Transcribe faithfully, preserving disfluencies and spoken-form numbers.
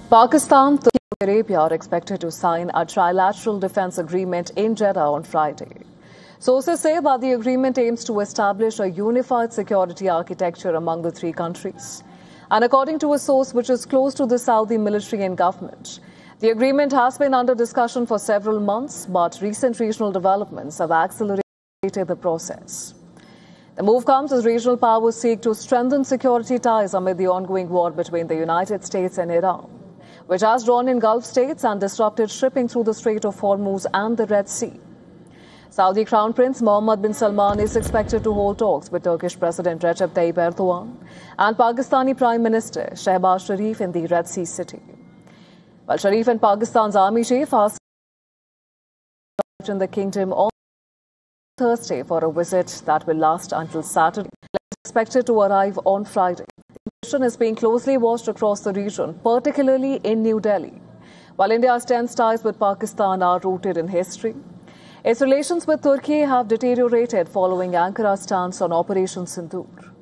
Pakistan and Saudi Arabia are expected to sign a trilateral defense agreement in Jeddah on Friday. Sources say that the agreement aims to establish a unified security architecture among the three countries. And according to a source which is close to the Saudi military and government, the agreement has been under discussion for several months, but recent regional developments have accelerated the process. The move comes as regional powers seek to strengthen security ties amid the ongoing war between the United States and Iran, which has drawn in Gulf states and disrupted shipping through the Strait of Hormuz and the Red Sea. Saudi Crown Prince Mohammed bin Salman is expected to hold talks with Turkish President Recep Tayyip Erdogan and Pakistani Prime Minister Shehbaz Sharif in the Red Sea city. While Sharif and Pakistan's army chief are in the kingdom on Thursday for a visit that will last until Saturday, is expected to arrive on Friday. The mission is being closely watched across the region, particularly in New Delhi. While India's tense ties with Pakistan are rooted in history, its relations with Turkey have deteriorated following Ankara's stance on Operation Sindoor.